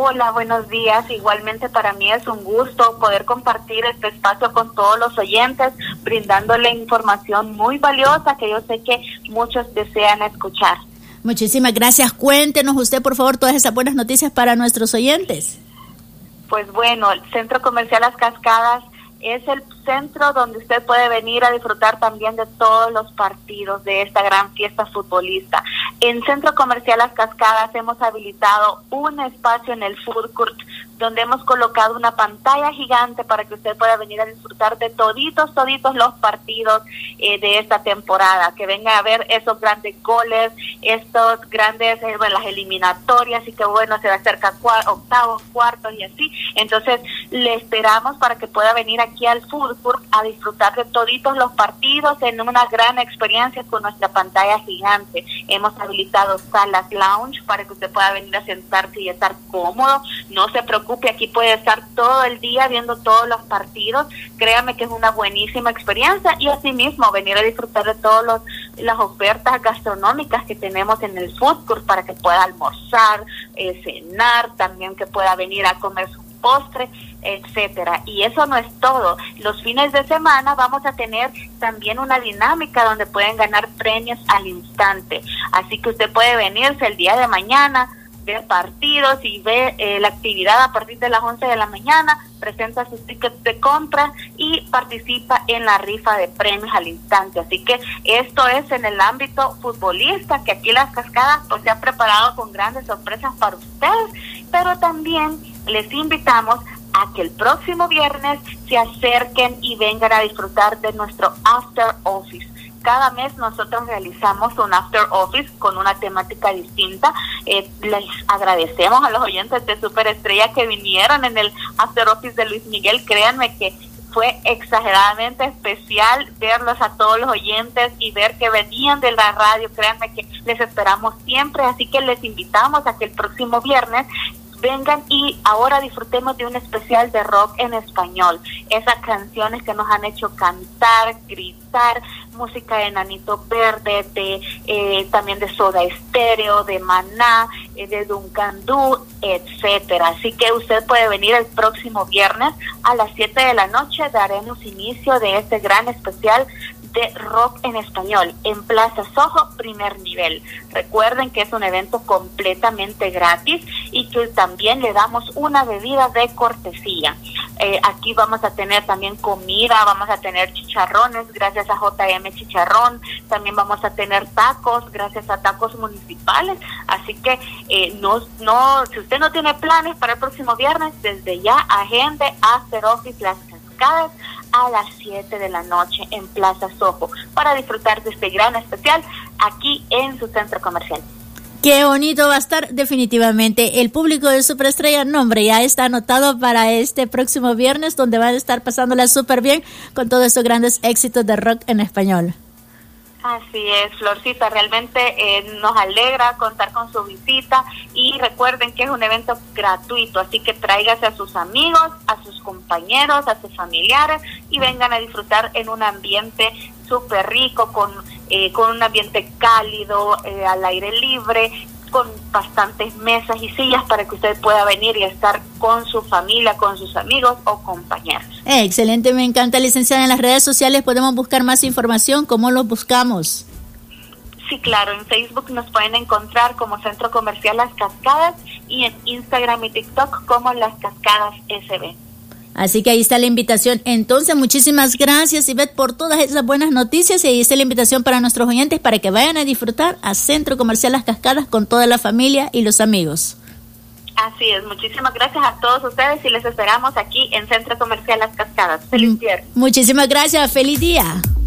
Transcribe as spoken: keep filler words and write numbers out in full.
Hola, buenos días. Igualmente para mí es un gusto poder compartir este espacio con todos los oyentes, brindándole información muy valiosa que yo sé que muchos desean escuchar. Muchísimas gracias. Cuéntenos usted, por favor, todas esas buenas noticias para nuestros oyentes. Pues bueno, el Centro Comercial Las Cascadas es el centro donde usted puede venir a disfrutar también de todos los partidos de esta gran fiesta futbolista. En Centro Comercial Las Cascadas hemos habilitado un espacio en el food court donde hemos colocado una pantalla gigante para que usted pueda venir a disfrutar de toditos, toditos los partidos eh, de esta temporada, que venga a ver esos grandes goles, estos grandes, eh, bueno, las eliminatorias, y que bueno, se acerca cua- octavos, cuartos y así. Entonces, le esperamos para que pueda venir aquí al food court a disfrutar de toditos los partidos en una gran experiencia con nuestra pantalla gigante. Hemos habilitado salas lounge para que usted pueda venir a sentarse y estar cómodo. No se preocupe, aquí puede estar todo el día viendo todos los partidos. Créame que es una buenísima experiencia, y asimismo venir a disfrutar de todas los las ofertas gastronómicas que tenemos en el food court para que pueda almorzar, eh, cenar, también que pueda venir a comer su postre, etcétera. Y eso no es todo. Los fines de semana vamos a tener también una dinámica donde pueden ganar premios al instante. Así que usted puede venirse el día de mañana, ver partidos y ve eh, la actividad a partir de las once de la mañana, presenta sus tickets de compra y participa en la rifa de premios al instante. Así que esto es en el ámbito futbolista, que aquí Las Cascadas pues se ha preparado con grandes sorpresas para ustedes, pero también les invitamos a que el próximo viernes se acerquen y vengan a disfrutar de nuestro After Office. Cada mes nosotros realizamos un After Office con una temática distinta. Eh, les agradecemos a los oyentes de Superestrella que vinieron en el After Office de Luis Miguel. Créanme que fue exageradamente especial verlos a todos los oyentes y ver que venían de la radio. Créanme que les esperamos siempre, así que les invitamos a que el próximo viernes vengan y ahora disfrutemos de un especial de rock en español. Esas canciones que nos han hecho cantar, gritar, música de Enanito Verde, de eh, también de Soda Stereo, de Maná, eh, de Duncan Du, etcétera. Así que usted puede venir el próximo viernes a las siete de la noche. Daremos inicio de este gran especial de rock en español en Plaza Soho, primer nivel. Recuerden que es un evento completamente gratis y que también le damos una bebida de cortesía. Eh, aquí vamos a tener también comida, vamos a tener chicharrones gracias a J M Chicharrón, también vamos a tener tacos gracias a Tacos Municipales. Así que eh, no, no, si usted no tiene planes para el próximo viernes, desde ya agende After Office Las Cascadas a las siete de la noche en Plaza Soho para disfrutar de este gran especial aquí en su centro comercial. Qué bonito va a estar definitivamente. El público de Superestrella, no, hombre, ya está anotado para este próximo viernes, donde van a estar pasándola súper bien con todos estos grandes éxitos de rock en español. Así es, Florcita, realmente eh, nos alegra contar con su visita, y recuerden que es un evento gratuito, así que tráigase a sus amigos, a sus compañeros, a sus familiares y vengan a disfrutar en un ambiente súper rico, con, eh, con un ambiente cálido, eh, al aire libre, con bastantes mesas y sillas para que usted pueda venir y estar con su familia, con sus amigos o compañeros. Eh, excelente, me encanta, licenciada. En las redes sociales podemos buscar más información. ¿Cómo los buscamos? Sí, claro, en Facebook nos pueden encontrar como Centro Comercial Las Cascadas y en Instagram y TikTok como Las Cascadas S B. Así que ahí está la invitación. Entonces, muchísimas gracias, Ivette, por todas esas buenas noticias, y ahí está la invitación para nuestros oyentes para que vayan a disfrutar a Centro Comercial Las Cascadas con toda la familia y los amigos. Así es, muchísimas gracias a todos ustedes y les esperamos aquí en Centro Comercial Las Cascadas. Feliz viernes. Muchísimas gracias, feliz día.